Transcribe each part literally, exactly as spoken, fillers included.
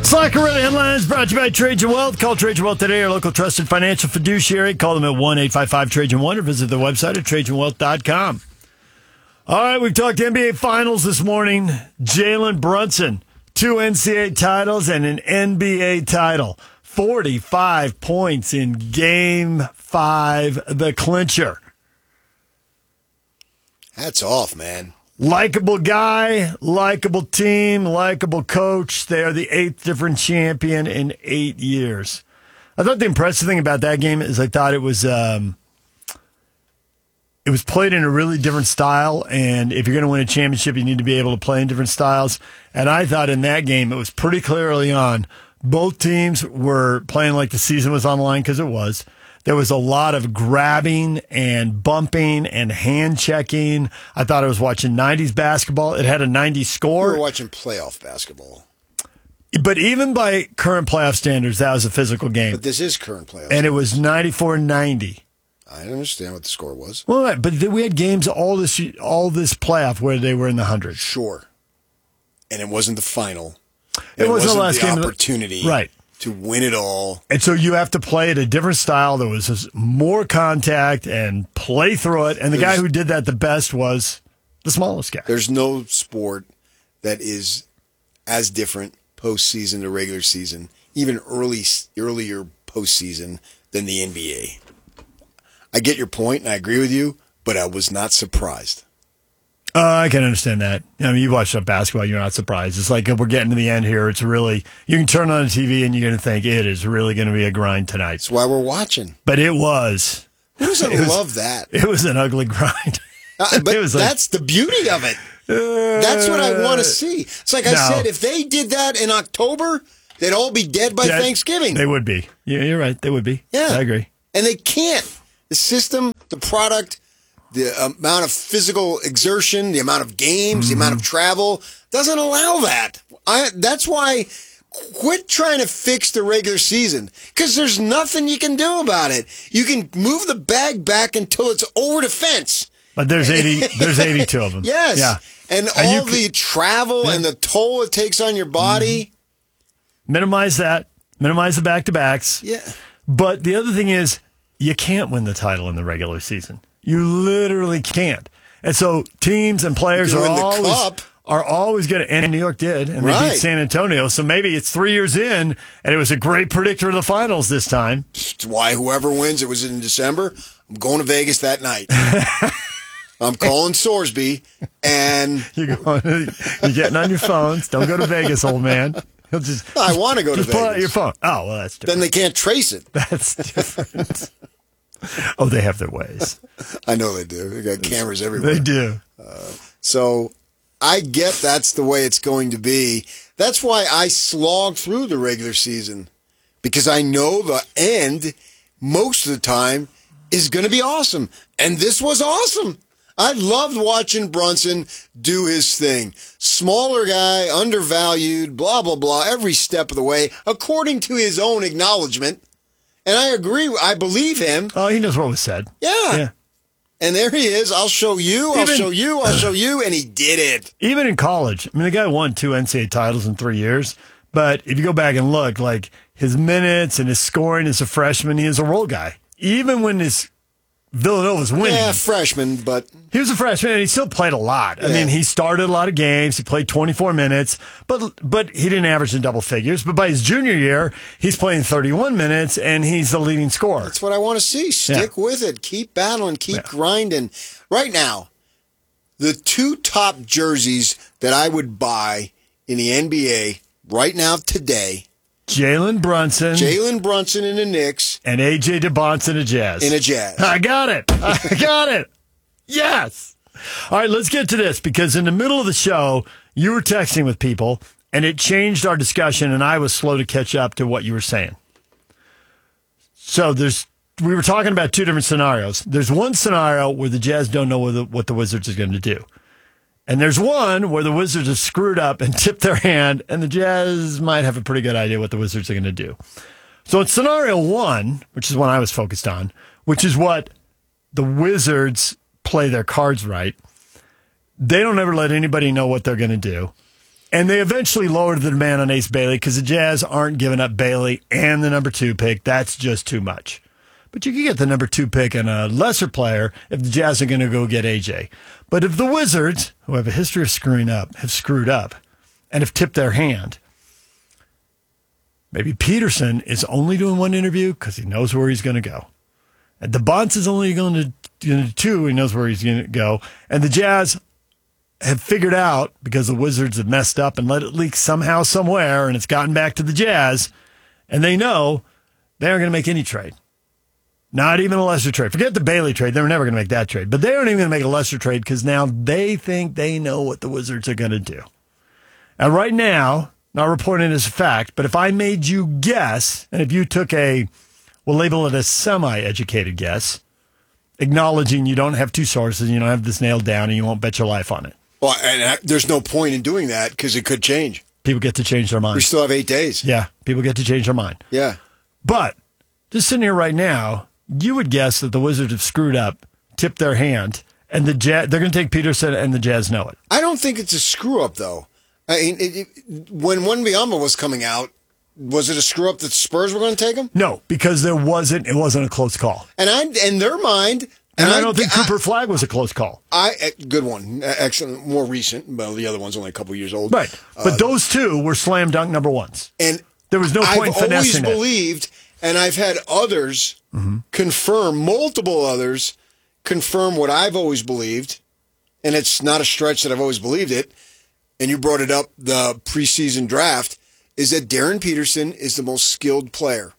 Slacker Red Headlines brought to you by Trajan Wealth. Call Trajan Wealth today, your local trusted financial fiduciary. Call them at one eight five five Trajan one or visit their website at Trajan Wealth dot com. All right, we've talked N B A Finals this morning. Jalen Brunson, two N C double A titles and an N B A title. forty-five points in Game five, the clincher. Hats off, man. Likeable guy, likable team, likable coach. They are the eighth different champion in eight years. I thought the impressive thing about that game is I thought it was um, it was played in a really different style. And if you're going to win a championship, you need to be able to play in different styles. And I thought in that game, it was pretty clear early on. Both teams were playing like the season was on the line because it was. There was a lot of grabbing and bumping and hand checking. I thought I was watching nineties basketball. It had a nineties score. We were watching playoff basketball. But even by current playoff standards, that was a physical game. But this is current playoff. And it was ninety-four ninety. I don't understand what the score was. Well, right, but we had games all this all this playoff where they were in the hundreds. Sure. And it wasn't the final. It, it wasn't, wasn't the last the game. opportunity. The, right. To win it all. And so you have to play at a different style. There was more contact and play through it. And the there's, guy who did that the best was the smallest guy. There's no sport that is as different postseason to regular season, even early earlier postseason, than the N B A. I get your point, and I agree with you, but I was not surprised. Uh, I can understand that. I mean, you watch up basketball, you're not surprised. It's like we're getting to the end here. It's really, you can turn on the T V and you're going to think it is really going to be a grind tonight. That's why we're watching. But it was. Who doesn't it was, love that? It was an ugly grind. Uh, but it was like, that's the beauty of it. Uh, that's what I want to see. It's like I no. said, if they did that in October, they'd all be dead by dead, Thanksgiving. They would be. Yeah, you're right. They would be. Yeah. I agree. And they can't. The system, the product, the amount of physical exertion, the amount of games, mm-hmm. the amount of travel doesn't allow that. I, that's why quit trying to fix the regular season because there's nothing you can do about it. You can move the bag back until it's over the fence. But there's eighty. There's eighty-two of them. Yes. Yeah. And, and all the travel yeah. and the toll it takes on your body. Mm-hmm. Minimize that. Minimize the back-to-backs. Yeah. But the other thing is, you can't win the title in the regular season. You literally can't. And so teams and players are always, cup. are always going to, and New York did, and they right. beat San Antonio. So maybe it's three years in, and it was a great predictor of the finals this time. That's why whoever wins, it was in December, I'm going to Vegas that night. I'm calling Sorsby, and... You're, going, you're getting on your phones. Don't go to Vegas, old man. He'll just, I want to go to just Vegas. Pull out your phone. Oh, well, that's different. Then they can't trace it. That's different. Oh, they have their ways. I know they do. They got cameras everywhere. They do. Uh, so I get that's the way it's going to be. That's why I slog through the regular season, because I know the end most of the time is going to be awesome. And this was awesome. I loved watching Brunson do his thing. Smaller guy, undervalued, blah, blah, blah, every step of the way, according to his own acknowledgement. And I agree. I believe him. Oh, he knows what was said. Yeah. yeah. And there he is. I'll show you. I'll even, show you. I'll show you. And he did it. Even in college. I mean, the guy won two N C double A titles in three years. But if you go back and look, like his minutes and his scoring as a freshman, he is a role guy. Even when his Villanova's winning. Yeah, freshman, but... He was a freshman, and he still played a lot. Yeah. I mean, he started a lot of games. He played twenty-four minutes, but but he didn't average in double figures. But by his junior year, he's playing thirty-one minutes, and he's the leading scorer. That's what I want to see. Stick yeah. with it. Keep battling. Keep yeah. grinding. Right now, the two top jerseys that I would buy in the N B A right now today... Jalen Brunson. Jalen Brunson in the Knicks. And A J DeBonce in a Jazz. In a Jazz. I got it. I got it. Yes. All right, let's get to this, because in the middle of the show, you were texting with people, and it changed our discussion, and I was slow to catch up to what you were saying. So there's, we were talking about two different scenarios. There's one scenario where the Jazz don't know what the, what the Wizards is going to do. And there's one where the Wizards have screwed up and tipped their hand, and the Jazz might have a pretty good idea what the Wizards are going to do. So in scenario one, which is one I was focused on, which is what the Wizards play their cards right, they don't ever let anybody know what they're going to do. And they eventually lowered the demand on Ace Bailey because the Jazz aren't giving up Bailey and the number two pick. That's just too much. But you can get the number two pick and a lesser player if the Jazz are going to go get A J. But if the Wizards, who have a history of screwing up, have screwed up and have tipped their hand, maybe Peterson is only doing one interview because he knows where he's going to go. And DeBonce is only going to do two. He knows where he's going to go. And the Jazz have figured out, because the Wizards have messed up and let it leak somehow, somewhere, and it's gotten back to the Jazz, and they know they aren't going to make any trade. Not even a lesser trade. Forget the Bailey trade. They were never going to make that trade. But they aren't even going to make a lesser trade because now they think they know what the Wizards are going to do. And right now, not reporting it as a fact, but if I made you guess, and if you took a, we'll label it a semi-educated guess, acknowledging you don't have two sources, you don't have this nailed down, and you won't bet your life on it. Well, and there's no point in doing that because it could change. People get to change their mind. We still have eight days. Yeah, people get to change their mind. Yeah. But just sitting here right now, you would guess that the Wizards have screwed up, tipped their hand, and the Jazz, they're going to take Peterson, and the Jazz know it. I don't think it's a screw up, though. I mean, it, it, when Wembanyama was coming out, was it a screw up that the Spurs were going to take him? No, because there wasn't. It wasn't a close call. And I, in their mind. And, and I don't I, think Cooper I, Flag was a close call. I good one, excellent, more recent. Well, the other one's only a couple years old, right? But uh, those two were slam dunk number ones, and there was no point I've in finessing always believed, it. and I've had others mm-hmm. confirm, multiple others confirm what I've always believed, and it's not a stretch that I've always believed it. And you brought it up, the preseason draft, is that Darren Peterson is the most skilled player,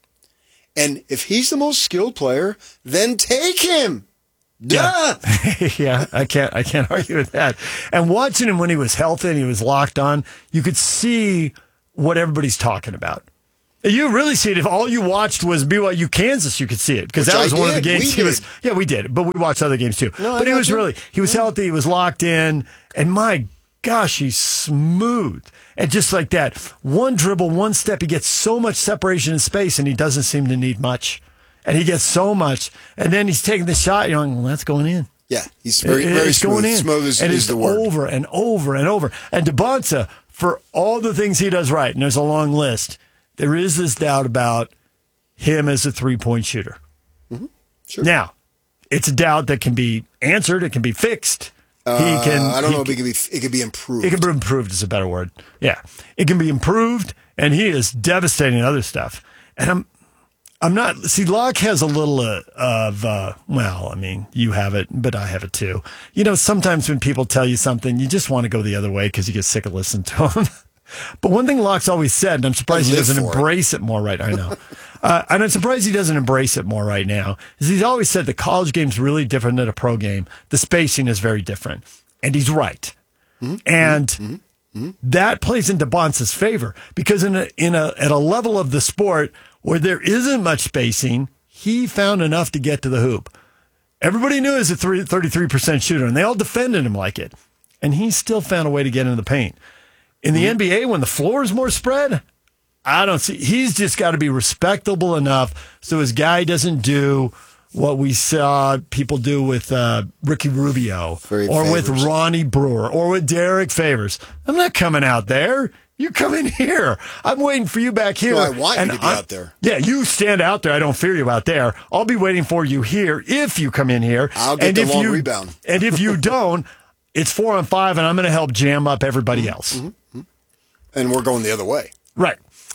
and if he's the most skilled player, then take him. Yeah. yeah, I can't I can't argue with that. And watching him when he was healthy and he was locked on, you could see what everybody's talking about. You really see it. If all you watched was B Y U Kansas, you could see it because that was one of the games we he did. was. Yeah, we did, but we watched other games too. No, but he was you. really he was healthy. He was locked in, and my gosh, he's smooth. And just like that, one dribble, one step, he gets so much separation in space, and he doesn't seem to need much. And he gets so much, and then he's taking the shot. You're like, well, that's going in. Yeah, he's very, it, very it's smooth. Going in. Smooth is, and is it's the word. over and over and over. And DeBonce, for all the things he does right, and there's a long list, there is this doubt about him as a three-point shooter. Mm-hmm. Sure. Now, it's a doubt that can be answered. It can be fixed. Uh, he can. I don't he know can, if it can be. It can be improved. It can be improved is a better word. Yeah, it can be improved, and he is devastating other stuff. And I'm. I'm not, see, Locke has a little uh, of, uh, well, I mean, you have it, but I have it too. You know, sometimes when people tell you something, you just want to go the other way because you get sick of listening to them. But one thing Locke's always said, and I'm surprised he doesn't embrace it. it more right now, I know. uh, and I'm surprised he doesn't embrace it more right now, is he's always said the college game's really different than a pro game. The spacing is very different. And he's right. Mm-hmm. And mm-hmm. Mm-hmm. that plays into Bonce's favor because in a, in a, at a level of the sport where there isn't much spacing, he found enough to get to the hoop. Everybody knew he was a thirty-three percent shooter, and they all defended him like it. And he still found a way to get into the paint. In the mm-hmm. N B A, when the floor is more spread, I don't see. He's just got to be respectable enough so his guy doesn't do what we saw people do with uh, Ricky Rubio Very or favors. with Ronnie Brewer or with Derek Favors. I'm not coming out there. You come in here. I'm waiting for you back here. No, I want and you to be I, out there. Yeah, you stand out there. I don't fear you out there. I'll be waiting for you here if you come in here. I'll get and the if long you, rebound. And if you don't, it's four on five, and I'm going to help jam up everybody mm-hmm. else. Mm-hmm. And we're going the other way. Right.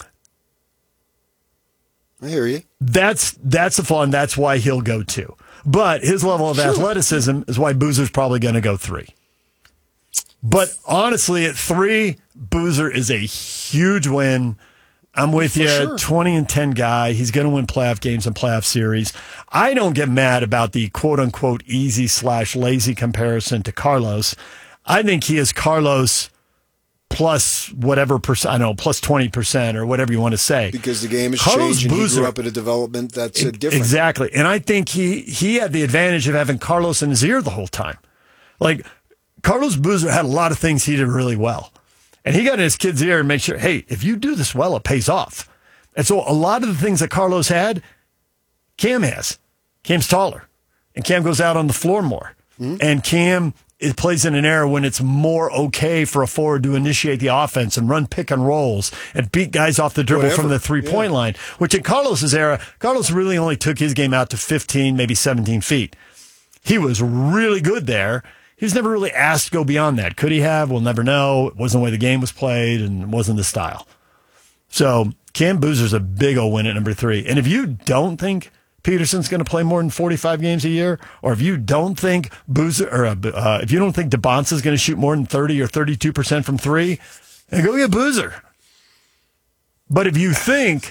I hear you. That's that's the flaw, and that's why he'll go two. But his level of sure. athleticism is why Boozer's probably going to go three. But honestly, at three, Boozer is a huge win. I'm with For you, sure. twenty and ten guy. He's going to win playoff games and playoff series. I don't get mad about the quote-unquote easy slash lazy comparison to Carlos. I think he is Carlos plus whatever percent, I don't know, plus twenty percent or whatever you want to say. Because the game has Carlos changed and Boozer, he grew up in a development that's uh, different. Exactly. And I think he, he had the advantage of having Carlos in his ear the whole time. Like, Carlos Boozer had a lot of things he did really well. And he got in his kid's ear and made sure, hey, if you do this well, it pays off. And so a lot of the things that Carlos had, Cam has. Cam's taller. And Cam goes out on the floor more. Mm-hmm. And Cam it plays in an era when it's more okay for a forward to initiate the offense and run pick and rolls and beat guys off the dribble Whatever. from the three-point yeah. line, which in Carlos's era, Carlos really only took his game out to fifteen, maybe seventeen feet. He was really good there. He was never really asked to go beyond that. Could he have? We'll never know. It wasn't the way the game was played and it wasn't the style. So Cam Boozer's a big old win at number three. And if you don't think Peterson's going to play more than forty-five games a year, or if you don't think Boozer, or uh, uh, if you don't think DeBonsa's going to shoot more than thirty or thirty-two percent from three, then go get Boozer. But if you think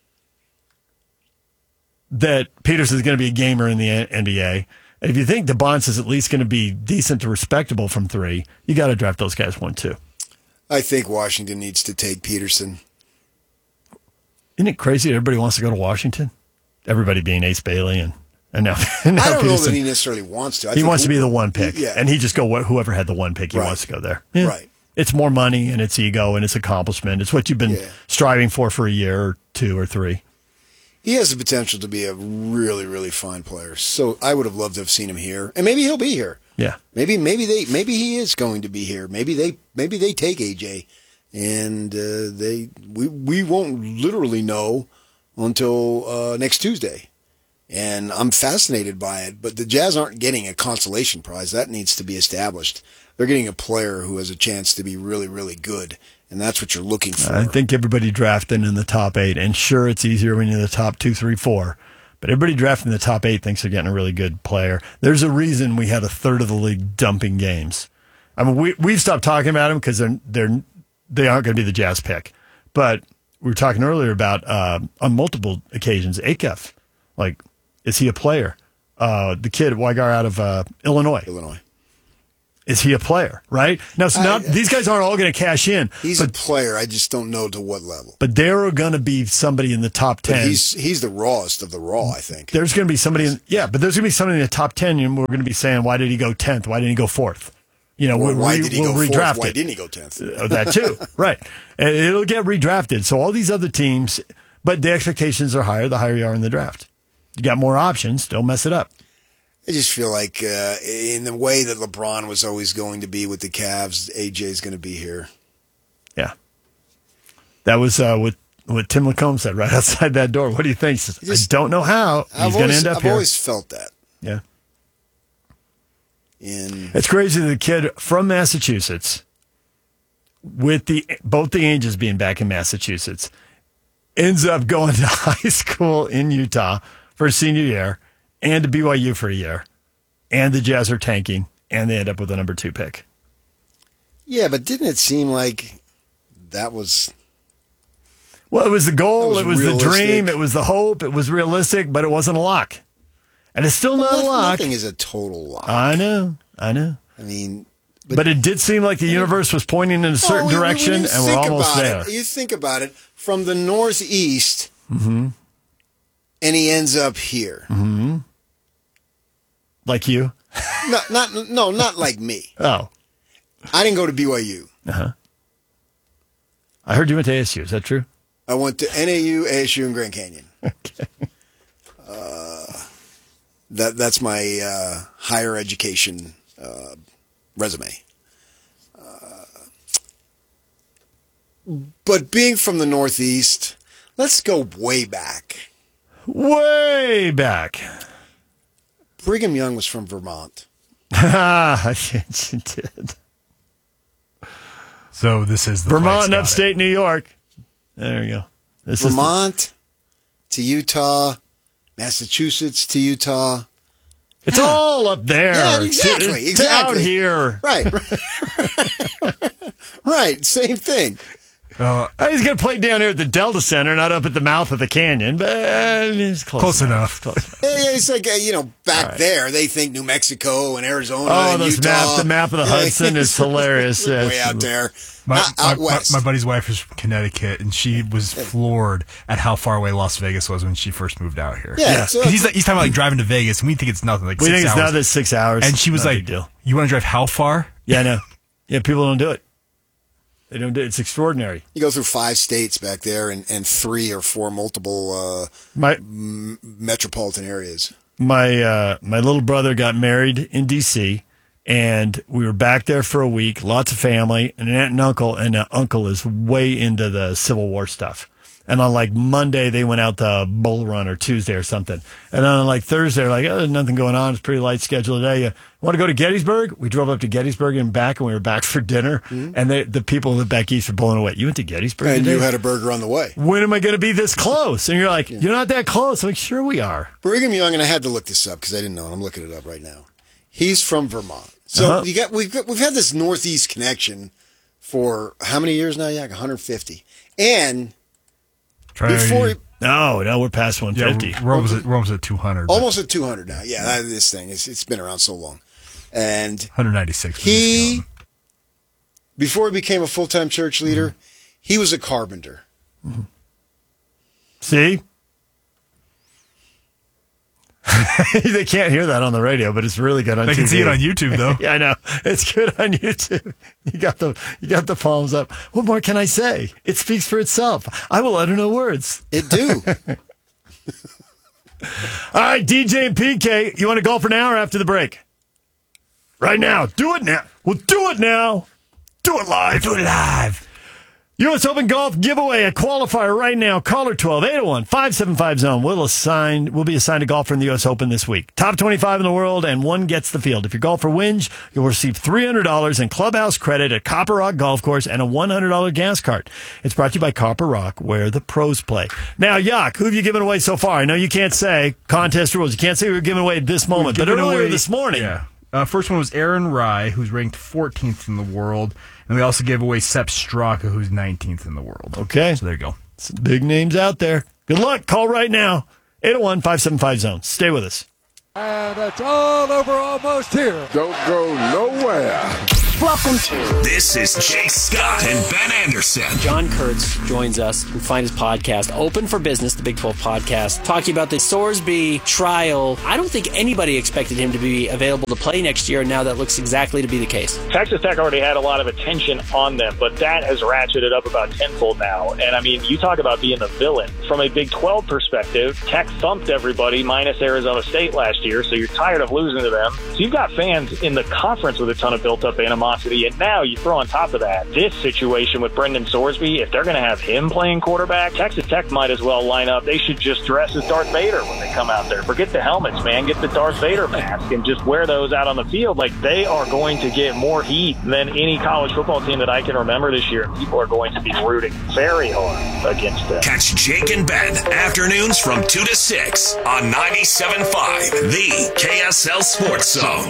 that Peterson's going to be a gamer in the N B A, and if you think DeBonsa's at least going to be decent to respectable from three, you got to draft those guys one, too. I think Washington needs to take Peterson. Isn't it crazy that everybody wants to go to Washington? Everybody being Ace Bailey and, and now, and now I don't Peterson. know that he necessarily wants to. I he think wants to be the one pick. Yeah. And he just go, whoever had the one pick, he right. wants to go there. Yeah. Right. It's more money and it's ego and it's accomplishment. It's what you've been yeah. striving for for a year or two or three. He has the potential to be a really, really fine player. So I would have loved to have seen him here. And maybe he'll be here. Yeah. Maybe maybe they maybe he is going to be here. Maybe they maybe they take A J and uh, they we we won't literally know until uh, next Tuesday. And I'm fascinated by it, but the Jazz aren't getting a consolation prize. That needs to be established. They're getting a player who has a chance to be really, really good, and that's what you're looking for. I think everybody drafting in the top eight, and sure, it's easier when you're in the top two, three, four, but everybody drafting in the top eight thinks they're getting a really good player. There's a reason we had a third of the league dumping games. I mean, we, we've stopped talking about them because they're, they're, they aren't going to be the Jazz pick, but we were talking earlier about, uh, on multiple occasions, Akef. Like, is he a player? Uh, the kid, Weigar out of uh, Illinois. Illinois. Is he a player, right? Now, so now I, these guys aren't all going to cash in. He's but, a player. I just don't know to what level. But there are going to be somebody in the top ten. But he's he's the rawest of the raw, I think. There's going to be somebody in, yeah, but there's going to be somebody in the top ten, and we're going to be saying, why did he go tenth? Why didn't he go fourth? You know, or we'll, why re, did he we'll go redraft fourth? Why it. didn't he go tenth? Uh, that too, right. And it'll get redrafted. So all these other teams, but the expectations are higher the higher you are in the draft. You got more options. Don't mess it up. I just feel like uh, in the way that LeBron was always going to be with the Cavs, A J's going to be here. Yeah. That was uh, what, what Tim Lacombe said right outside that door. What do you think? Says, Just, I don't know how he's going to end up I've here. I've always felt that. Yeah. In It's crazy that the kid from Massachusetts, with the both the Angels being back in Massachusetts, ends up going to high school in Utah for his senior year and to B Y U for a year. And the Jazz are tanking, and they end up with a number two pick. Yeah, but didn't it seem like that was... Well, it was the goal, was it was realistic. the dream, it was the hope, it was realistic, but it wasn't a lock. And it's still not Well, a lock. Nothing is a total lock. I know, I know. I mean... But, but it did seem like the universe was pointing in a certain well, direction, when you and we're think almost about there. It, you think about it, from the northeast, Mm-hmm. and he ends up here. Mm-hmm. Like you? No, not no, not like me. Oh. I didn't go to B Y U. Uh-huh. I heard you went to A S U. Is that true? I went to N A U, A S U, and Grand Canyon. Okay. Uh, that that's my uh, higher education uh, resume. Uh, but being from the Northeast, let's go way back. Way back. Brigham Young was from Vermont. Ah, yes, you did. So this is the Vermont place, and got upstate it. New York. There you go. This Vermont to Utah, Massachusetts to Utah. is the, it's Yeah. all up there. Yeah, exactly, To- to exactly. out here. Right. Right. Same thing. Uh, Oh, he's going to play down here at the Delta Center, not up at the mouth of the canyon, but uh, it's close, Close enough. Close enough. It's like, uh, you know, back right. there, they think New Mexico and Arizona Oh, and this Utah. map, the map of the Hudson is hilarious. Way Yes. out there. my, out, my, out my, west. my buddy's wife is from Connecticut, and she was floored at how far away Las Vegas was when she first moved out here. Yeah, Yeah. so 'Cause he's, like, he's talking about like driving to Vegas, and we think it's nothing, like We six think it's hours. now that's six hours. And she was Not a like, big deal. "You want to drive how far?" Yeah, I know. Yeah, people don't do it. They don't do it. It's extraordinary. you go through five states back there and, and three or four multiple uh, My m- metropolitan areas. my uh, my little brother got married in D C And we were back there for a week, lots of family, and an aunt and uncle, and the uncle is way into the Civil War stuff. And on like Monday, they went out to Bull Run or Tuesday or something. And then on like Thursday, they're like, oh, there's nothing going on. It's a pretty light schedule today. You want to go to Gettysburg? We drove up to Gettysburg and back, and we were back for dinner. Mm-hmm. And they, the people who live back east were blown away. You went to Gettysburg And today? you had a burger on the way. When am I going to be this close? And you're like, yeah. You're not that close. I'm like, sure we are. Brigham Young, and I had to look this up because I didn't know, and I'm looking it up right now. He's from Vermont. So uh-huh. you got we've got, we've had this Northeast connection for how many years now? Yeah, like one hundred fifty. And Try before he, no, no, we're past one fifty. Yeah, Rome's at Rome's at two hundred. Almost at two hundred now. Yeah, that, this thing it's, it's been around so long. And one ninety-six. He before he became a full-time church leader, mm-hmm. he was a carpenter. Mm-hmm. See? They can't hear that on the radio, but it's really good on they T V. They can see it on YouTube, though. Yeah, I know. It's good on YouTube. You got the you got the palms up. What more can I say? It speaks for itself. I will utter no words. It do. All right, D J and P K, you want to golf for now or after the break? Right now. Do it now. We'll do it now. Do it live. Do it live. U S Open Golf giveaway, a qualifier right now. Caller twelve, eight oh one, five seven five zone. We'll assign, we'll be assigned a golfer in the U S Open this week. Top twenty-five in the world, and one gets the field. If your golfer wins, you'll receive three hundred dollars in clubhouse credit at Copper Rock Golf Course and a one hundred dollars gas cart. It's brought to you by Copper Rock, where the pros play. Now, Yak, who have you given away so far? I know you can't say contest rules. You can't say we were giving away at this moment, but earlier away, this morning. Yeah. Uh, first one was Aaron Rye, who's ranked fourteenth in the world. And we also gave away Sepp Straka, who's nineteenth in the world. Okay. So there you go. Some big names out there. Good luck. Call right now. eight oh one, five seven five zone. Stay with us. And it's all over almost here. Don't go nowhere. Welcome to. This is Jake Scott and Ben Anderson. John Kurtz joins us. You can find his podcast, Open for Business, the Big twelve podcast, talking about the Sorsby trial. I don't think anybody expected him to be available to play next year, and now that looks exactly to be the case. Texas Tech already had a lot of attention on them, but that has ratcheted up about tenfold now. And, I mean, you talk about being the villain. From a Big twelve perspective, Tech thumped everybody minus Arizona State last year, so you're tired of losing to them. So you've got fans in the conference with a ton of built-up animosity. And now you throw on top of that this situation with Brendan Sorsby. If they're going to have him playing quarterback, Texas Tech might as well line up. They should just dress as Darth Vader when they come out there. Forget the helmets, man. Get the Darth Vader mask and just wear those out on the field. Like, they are going to get more heat than any college football team that I can remember this year. People are going to be rooting very hard against them. Catch Jake and Ben afternoons from two to six on ninety-seven point five, the K S L Sports Zone.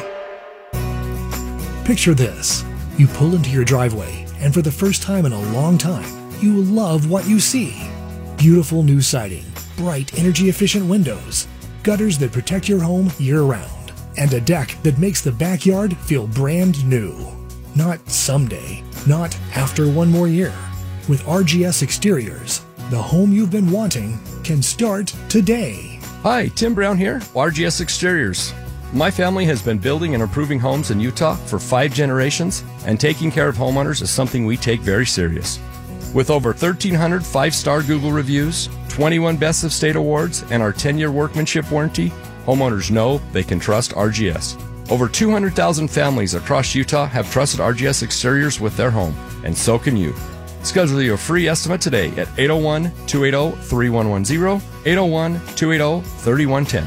Picture this. You pull into your driveway, and for the first time in a long time, you love what you see. Beautiful new siding, bright, energy-efficient windows, gutters that protect your home year-round, and a deck that makes the backyard feel brand new. Not someday, not after one more year. With R G S Exteriors, the home you've been wanting can start today. Hi, Tim Brown here, R G S Exteriors. My family has been building and improving homes in Utah for five generations, and taking care of homeowners is something we take very serious. With over thirteen hundred five-star Google reviews, twenty-one Best of State awards, and our ten-year workmanship warranty, homeowners know they can trust R G S. Over two hundred thousand families across Utah have trusted R G S Exteriors with their home, and so can you. Schedule your free estimate today at eight oh one, two eight oh, three one one zero, eight oh one, two eight oh, three one one zero.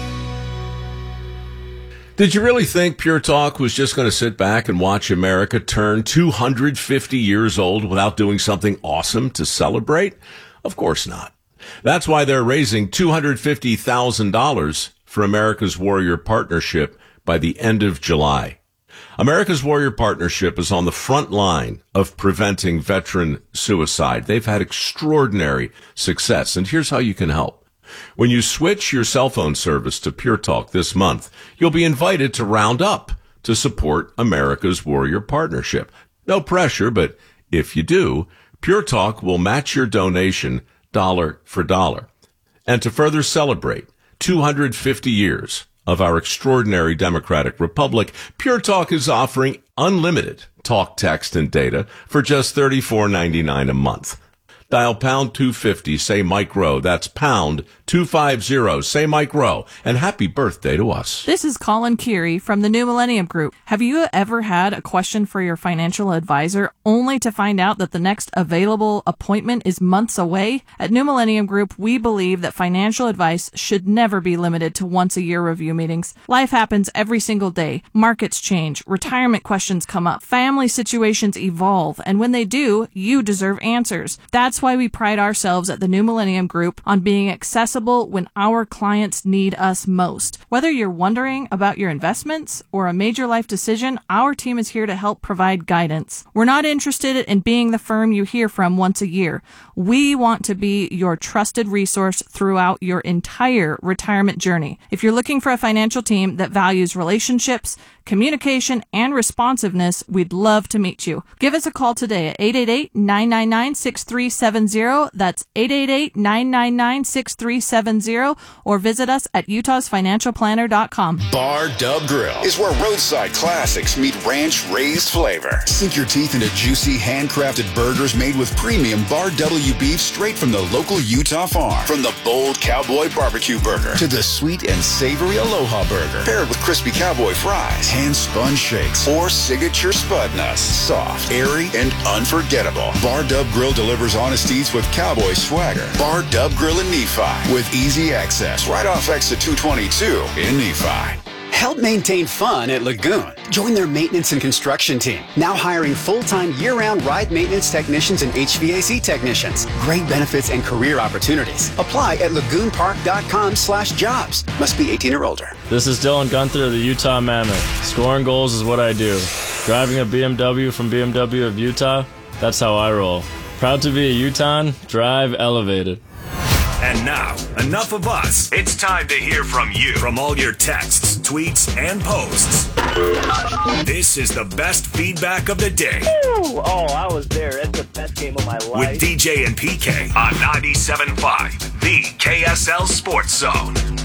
Did you really think Pure Talk was just going to sit back and watch America turn two hundred fifty years old without doing something awesome to celebrate? Of course not. That's why they're raising two hundred fifty thousand dollars for America's Warrior Partnership by the end of July. America's Warrior Partnership is on the front line of preventing veteran suicide. They've had extraordinary success, and here's how you can help. When you switch your cell phone service to Pure Talk this month, you'll be invited to round up to support America's Warrior Partnership. No pressure, but if you do, Pure Talk will match your donation dollar for dollar. And to further celebrate two hundred fifty years of our extraordinary democratic republic, Pure Talk is offering unlimited talk, text, and data for just thirty-four ninety-nine a month. Dial pound two fifty, say Mike Rowe. That's pound two fifty, say Mike Rowe. And happy birthday to us. This is Colin Keary from the New Millennium Group. Have you ever had a question for your financial advisor only to find out that the next available appointment is months away? At New Millennium Group, we believe that financial advice should never be limited to once-a-year review meetings. Life happens every single day. Markets change, retirement questions come up, family situations evolve, and when they do, you deserve answers. That's why we pride ourselves at the New Millennium Group on being accessible when our clients need us most. Whether you're wondering about your investments or a major life decision, our team is here to help provide guidance. We're not interested in being the firm you hear from once a year. We want to be your trusted resource throughout your entire retirement journey. If you're looking for a financial team that values relationships, communication, and responsiveness, we'd love to meet you. Give us a call today at eight eight eight, nine nine nine, six three seven zero. That's eight eight eight, nine nine nine, six three seven zero, or visit us at utahs financial planner dot com. Bar Dub Grill is where roadside classics meet ranch-raised flavor. Sink your teeth into juicy, handcrafted burgers made with premium Bar W beef straight from the local Utah farm. From the bold cowboy barbecue burger to the sweet and savory Aloha burger, paired with crispy cowboy fries, hand-spun shakes, or signature spud nuts. Soft, airy, and unforgettable. Bar Dub Grill delivers honest eats with cowboy swagger. Bar Dub Grill in Nephi with easy access right off exit two twenty-two in Nephi. Help maintain fun at Lagoon. Join their maintenance and construction team. Now hiring full-time year-round ride maintenance technicians and H V A C technicians. Great benefits and career opportunities. Apply at lagoon park dot com slash jobs. Must be eighteen or older. This is Dylan Gunther of the Utah Mammoth. Scoring goals is what I do. Driving a B M W from B M W of Utah, that's how I roll. Proud to be a Utahn. Drive elevated. And now, enough of us. It's time to hear from you. From all your texts, tweets, and posts. This is the best feedback of the day. Ooh, oh, I was there. That's the best game of my life. With D J and P K on ninety-seven point five, the K S L Sports Zone.